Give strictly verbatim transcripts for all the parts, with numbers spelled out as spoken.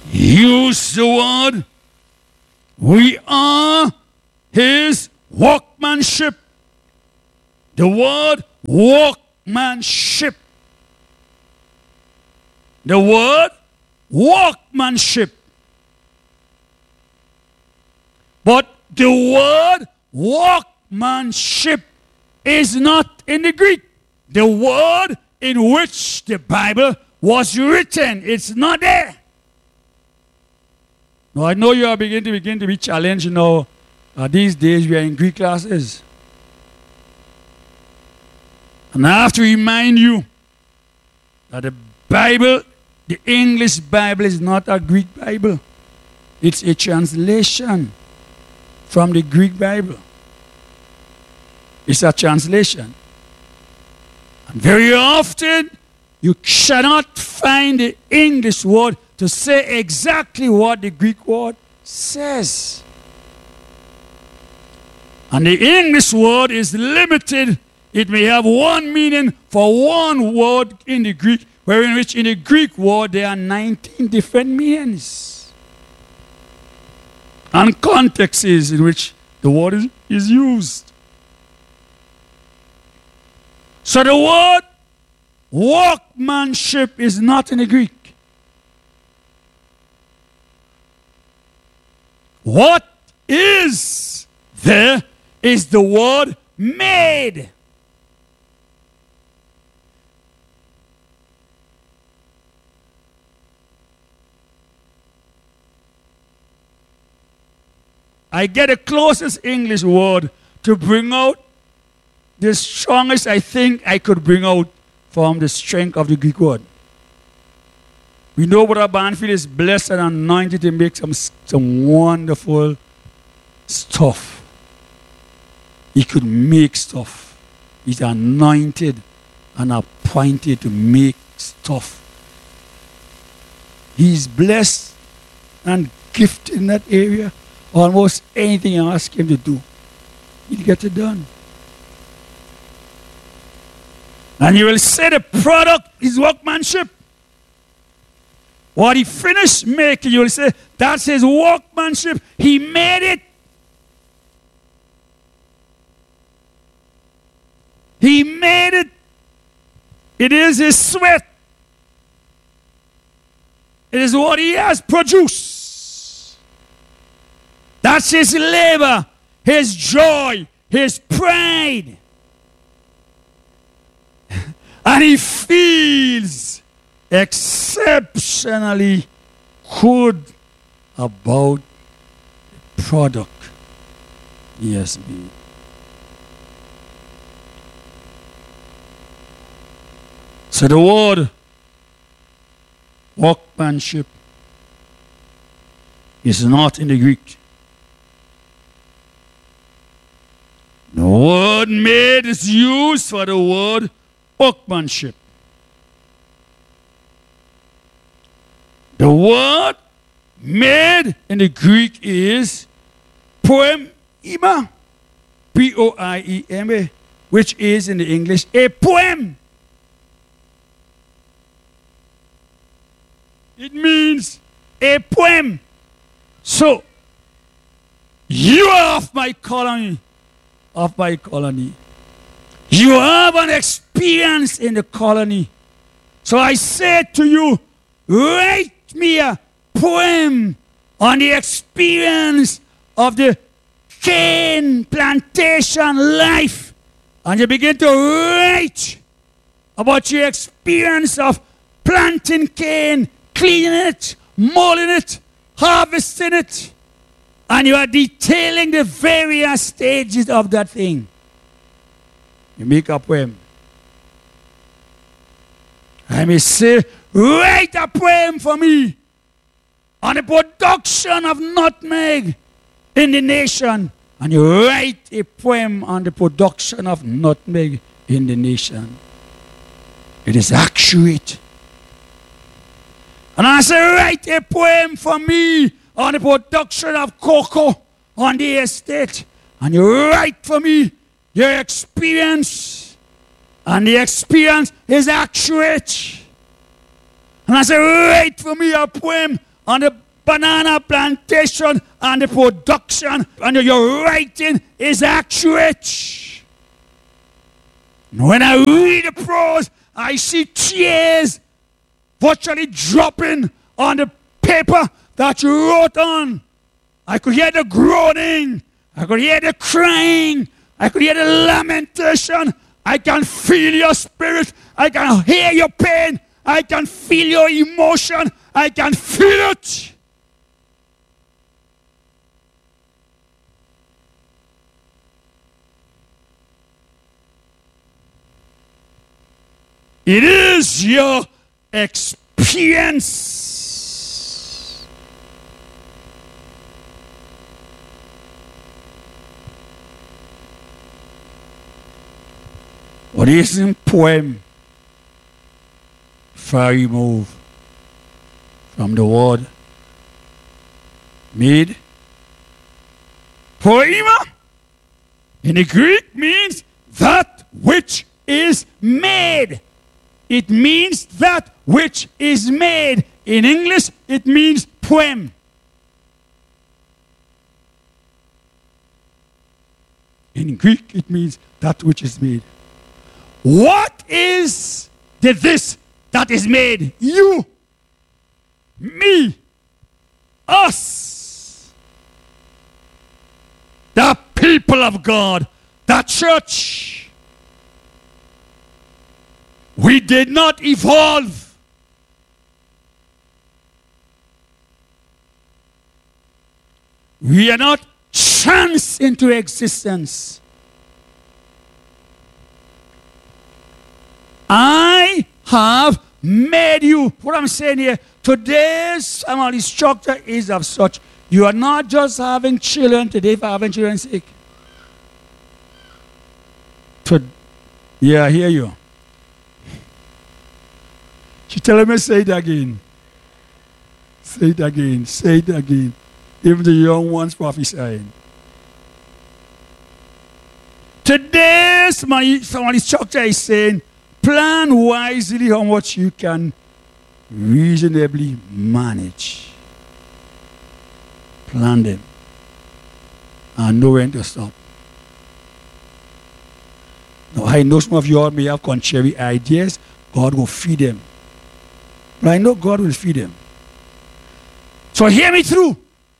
use the word, we are his workmanship. The word workmanship. The word workmanship. But the word workmanship is not in the Greek. The word in which the Bible was written, it's not there. Now I know you are beginning to begin to be challenged, you know. Uh, these days we are in Greek classes. And I have to remind you that the Bible, the English Bible, is not a Greek Bible. It's a translation from the Greek Bible. It's a translation. And very often, you cannot find the English word to say exactly what the Greek word says. And the English word is limited. It may have one meaning for one word in the Greek, wherein which in the Greek word there are nineteen different meanings and contexts in which the word is, is used. So the word workmanship is not in the Greek. What is there is the word made. I get the closest English word to bring out the strongest I think I could bring out from the strength of the Greek word. We know Brother Banfield is blessed and anointed to make some, some wonderful stuff. He could make stuff. He's anointed and appointed to make stuff. He's blessed and gifted in that area. Almost anything you ask him to do, he'll get it done. And you will say the product is workmanship. What he finished making, you will say, that's his workmanship. He made it. He made it. It is his sweat. It is what he has produced. That's his labor, his joy, his pride. And he feels exceptionally good about the product he has made. So the word workmanship is not in the Greek. The word made is used for the word workmanship. The word made in the Greek is poema, P O I E M A, which is in the English a poem. It means a poem. So, you are of my colony. Of my colony. You have an experience in the colony. So I say to you, write me a poem on the experience of the cane plantation life. And you begin to write about your experience of planting cane, cleaning it, mowing it, harvesting it. And you are detailing the various stages of that thing. You make a poem. I may say, write a poem for me on the production of nutmeg in the nation. And you write a poem on the production of nutmeg in the nation. It is accurate. And I say, write a poem for me on the production of cocoa on the estate. And you write for me your experience. And the experience is accurate. And I say, write for me a poem on the banana plantation and the production and your writing is accurate. When I read the prose, I see tears virtually dropping on the paper that you wrote on. I could hear the groaning. I could hear the crying. I could hear the lamentation. I can feel your spirit. I can hear your pain. I can feel your emotion. I can feel it. It is your experience. What is in poem far removed from the word made? Poema in the Greek means that which is made. It means that which is made. In English, it means poem. In Greek, it means that which is made. What is the this that is made? You, me, us, the people of God, the church. We did not evolve. We are not chance into existence. I have made you. What I'm saying here, today's family structure is of such. You are not just having children today for having children's sake. To, yeah, I hear you. She telling me, say it again. Say it again. Say it again. Even the young ones prophesying. Today's family structure is saying, plan wisely how much you can reasonably manage. Plan them. And know when to stop. Now, I know some of you all may have contrary ideas. God will feed them. But I know God will feed them. So hear me through.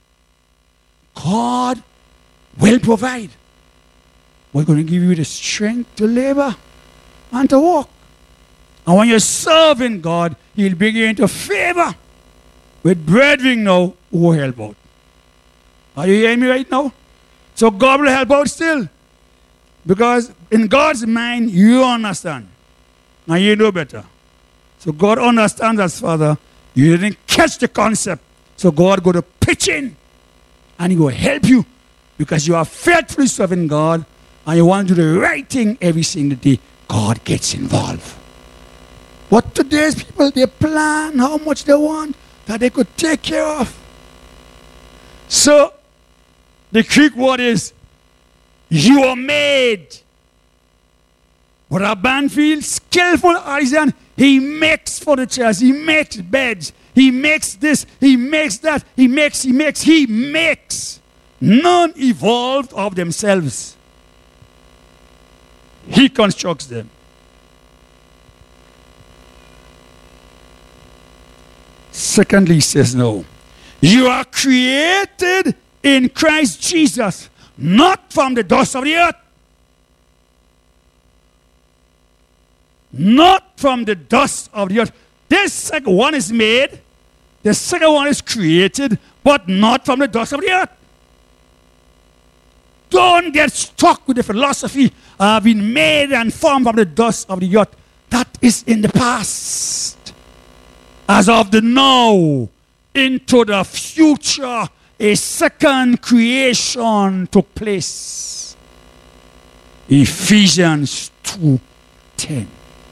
God will provide. We're going to give you the strength to labor and to walk. And when you're serving God, He'll bring you into favor with brethren now who will help out. Are you hearing me right now? So God will help out still. Because in God's mind, you understand. Now you know better. So God understands as Father. You didn't catch the concept. So God going to pitch in. And He will help you. Because you are faithfully serving God. And you want to do the right thing every single day. God gets involved. But today's people, they plan how much they want that they could take care of. So, the Greek word is, you are made. But a Banfield, skillful artisan, he makes furniture, he makes beds, he makes this, he makes that, he makes, he makes, he makes. None evolved of themselves. He constructs them. Secondly, he says, no. You are created in Christ Jesus, not from the dust of the earth. Not from the dust of the earth. This second one is made, the second one is created, but not from the dust of the earth. Don't get stuck with the philosophy of being made and formed from the dust of the earth. That is in the past. As of the now, into the future, a second creation took place. Ephesians two ten.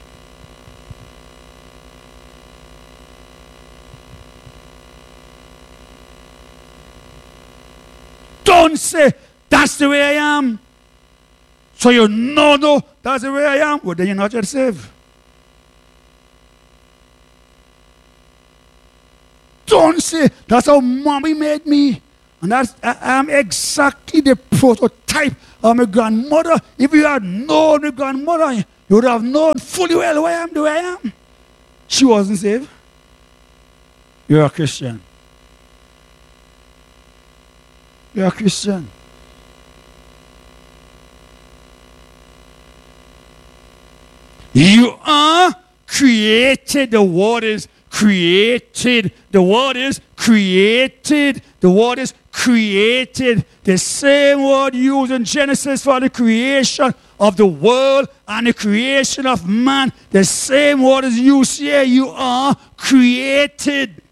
Don't say, that's the way I am. So you know, no, that's the way I am. Well, then you're not yet saved. don't say, that's how mommy made me. And that's, I, I'm exactly the prototype of my grandmother. If you had known my grandmother, you would have known fully well who I am, the way I am. She wasn't saved. You're a Christian. You're a Christian. You are created. The word is created. The word is created. The word is created. The same word used in Genesis for the creation of the world and the creation of man. The same word is used here. You are created.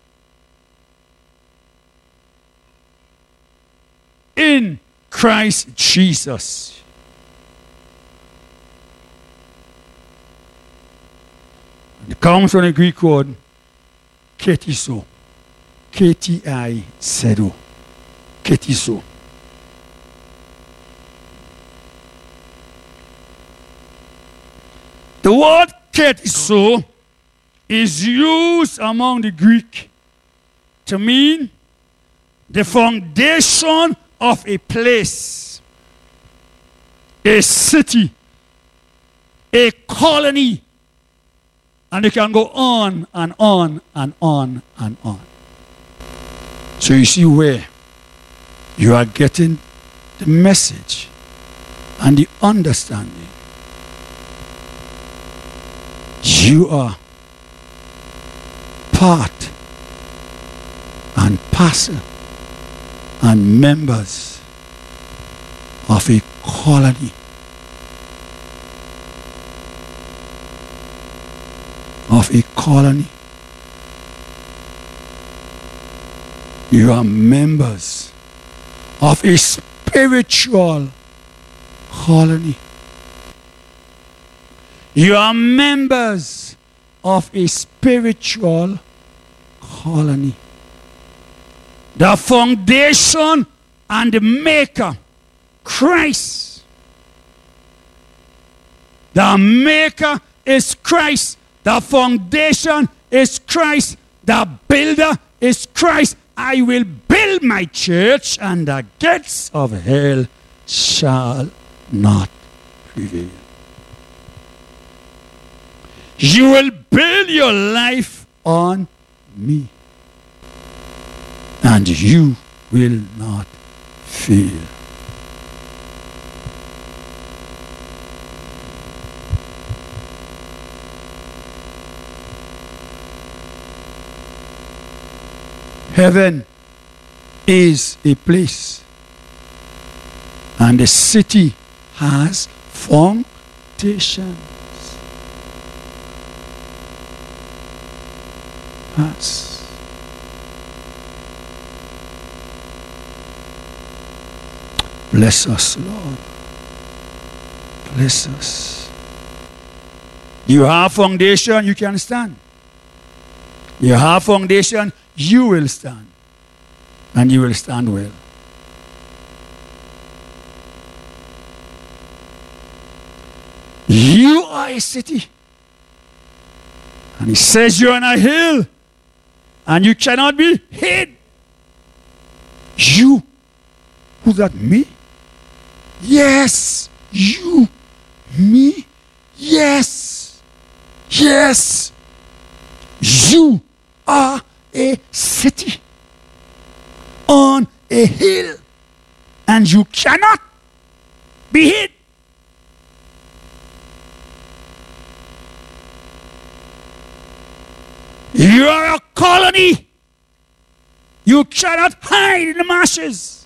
In Christ Jesus. It comes from the Greek word ketiso. K T I Z O. Ketiso. The word ketiso is used among the Greek to mean the foundation of a place, a city, a colony, and it can go on and on and on and on. So you see where you are getting the message and the understanding. You are part and parcel and members of a colony. Of a colony. You are members of a spiritual colony. You are members of a spiritual colony. The foundation and the maker, Christ. The maker is Christ. The foundation is Christ. The builder is Christ. I will build my church, and the gates of hell shall not prevail. You will build your life on me, and you will not fail. Heaven is a place, and the city has foundations. Has. Bless us, Lord. Bless us. You have foundation, you can stand. You have foundation, you will stand. And you will stand well. You are a city. And he says you're on a hill. And you cannot be hid. You. Who's that? Me? Yes. You. Me? Yes. Yes. You are a city on a hill, and you cannot be hid. You are a colony. You cannot hide in the marshes.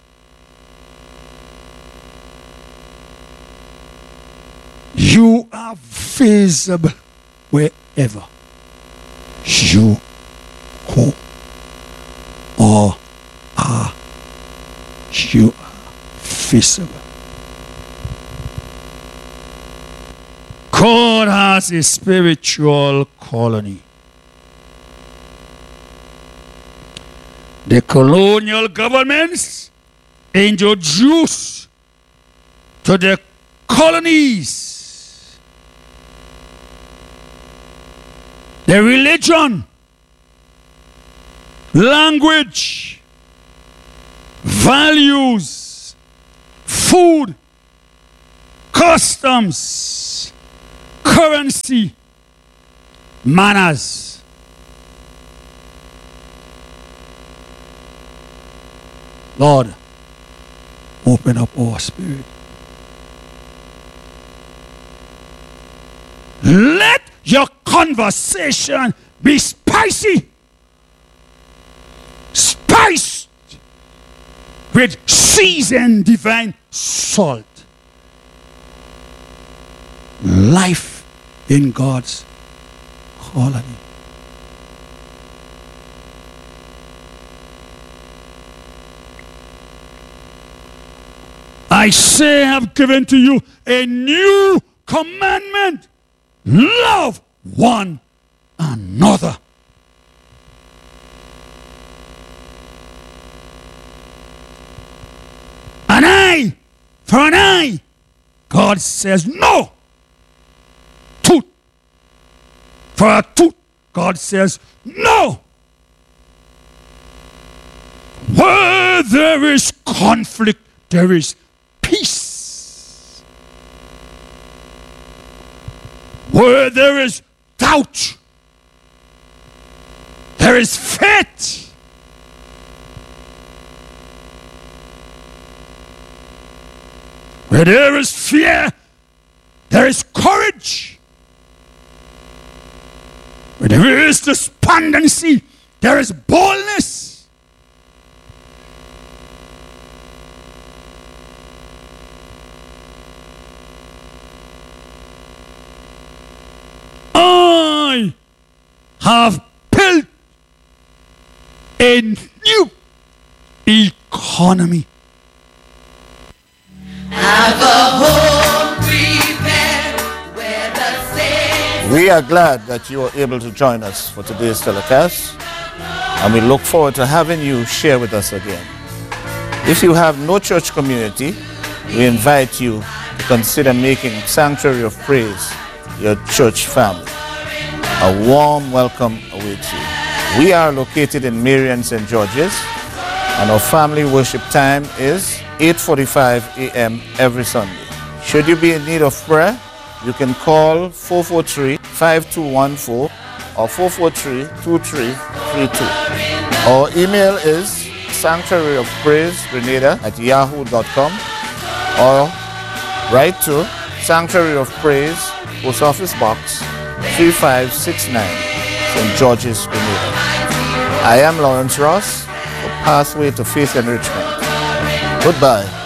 You are visible wherever you go or are. You are visible. God has a spiritual colony. The colonial governments introduced to the colonies the religion language, values, food, customs, currency, manners. Lord, open up our spirit. Let your conversation be spicy, spiced with seasoned divine salt. Life in God's colony. I say I have given to you a new commandment. Love one another. An eye for an eye. God says no. Tooth for a tooth. God says no. Where there is conflict, there is peace. Where there is doubt, there is faith. Where there is fear, there is courage. Where there is despondency, there is boldness. I have built a new economy. Have a home prepared where the saints. We are glad that you are able to join us for today's telecast, and we look forward to having you share with us again. If you have no church community, we invite you to consider making Sanctuary of Praise your church family. A warm welcome awaits you. We are located in Marion, Saint George's, and our family worship time is eight forty-five a m every Sunday. Should you be in need of prayer, you can call four four three, five two one four or four four three, two three three two. Our email is sanctuary of praise grenada at yahoo dot com, or write to Sanctuary of Praise, Post Office Box three five six nine, Saint George's, Grenada. I am Lawrence Ross for Pathway to Faith Enrichment. Goodbye.